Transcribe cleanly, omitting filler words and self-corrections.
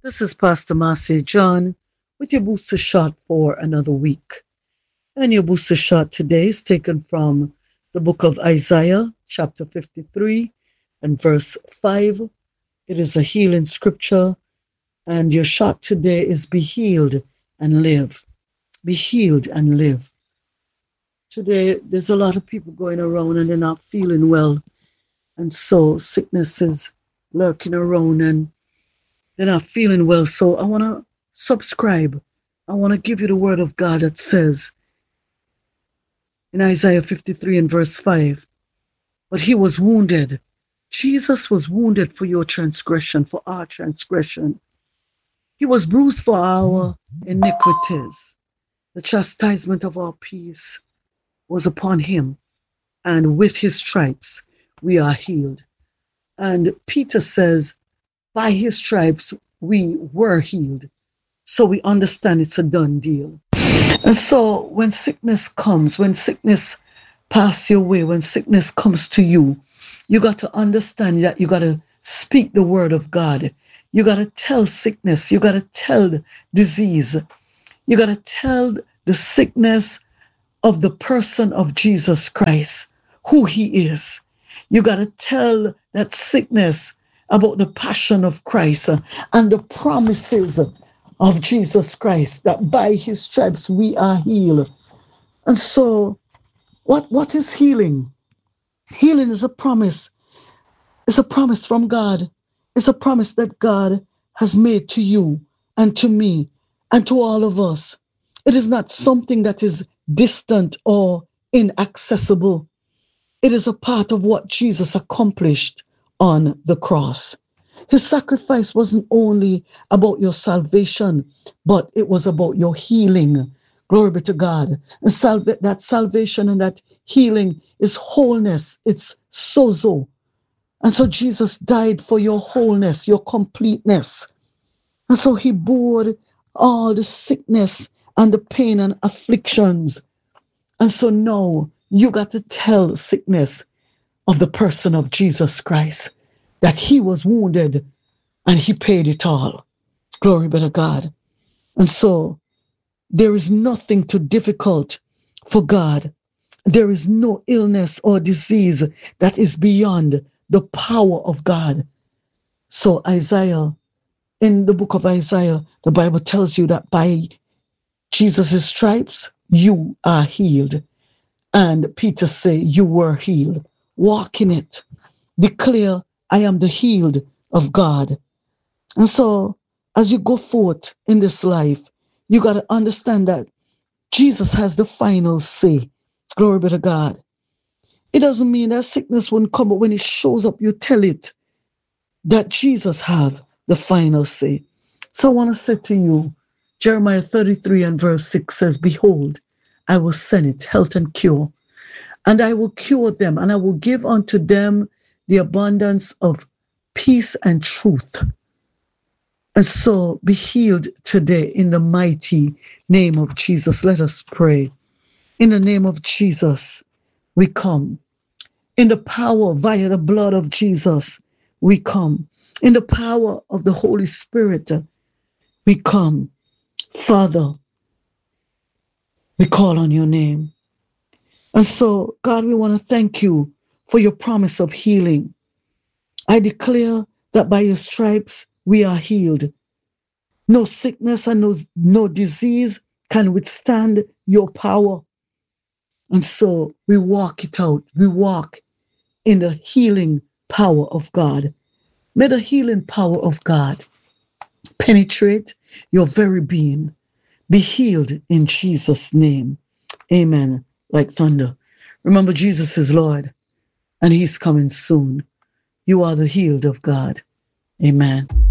This is Pastor Marcy John with your booster shot for another week. And your booster shot today is taken from the book of Isaiah, chapter 53 and verse 5. It is a healing scripture. And your shot today is be healed and live. Be healed and live. Today, there's a lot of people going around and they're not feeling well. And so sickness is lurking around and they're not feeling well. So I want to subscribe. I want to give you the word of God that says in Isaiah 53 and verse 5, but he was wounded. Jesus was wounded for your transgression, for our transgression. He was bruised for our iniquities. The chastisement of our peace was upon him, and with his stripes we are healed. And Peter says, by his stripes we were healed. So we understand it's a done deal. And so when sickness comes, when sickness passes your way, when sickness comes to you, you got to understand that you got to speak the word of God. You got to tell sickness. You got to tell disease. You got to tell the sickness of the person of Jesus Christ, who he is. You got to tell that sickness about the passion of Christ and the promises of Jesus Christ, that by his stripes we are healed. And so what is healing? Healing is a promise. It's a promise from God. It's a promise that God has made to you and to me and to all of us. It is not something that is distant or inaccessible. It is a part of what Jesus accomplished on the cross. His sacrifice wasn't only about your salvation, but it was about your healing. Glory be to God. And that salvation and that healing is wholeness. It's sozo. And so Jesus died for your wholeness, your completeness. And so he bore all the sickness and the pain and afflictions. And so now you got to tell sickness of the person of Jesus Christ, that he was wounded and he paid it all. Glory be to God. And so there is nothing too difficult for God. There is no illness or disease that is beyond the power of God. So Isaiah, in the book of Isaiah, the Bible tells you that by Jesus' stripes, you are healed. And Peter say, you were healed. Walk in it. Declare, I am the healed of God. And so, as you go forth in this life, you got to understand that Jesus has the final say. Glory be to God. It doesn't mean that sickness won't come, but when it shows up, you tell it that Jesus have the final say. So I want to say to you, Jeremiah 33 and verse 6 says, behold, I will send it, health and cure. And I will cure them, and I will give unto them the abundance of peace and truth. And so be healed today in the mighty name of Jesus. Let us pray. In the name of Jesus, we come. In the power via the blood of Jesus, we come. In the power of the Holy Spirit, we come. Father, we call on your name. And so, God, we want to thank you for your promise of healing. I declare that by your stripes we are healed. No sickness and no disease can withstand your power. And so we walk it out. We walk in the healing power of God. May the healing power of God penetrate your very being. Be healed in Jesus' name. Amen. Like thunder. Remember, Jesus is Lord, and he's coming soon. You are the healed of God. Amen.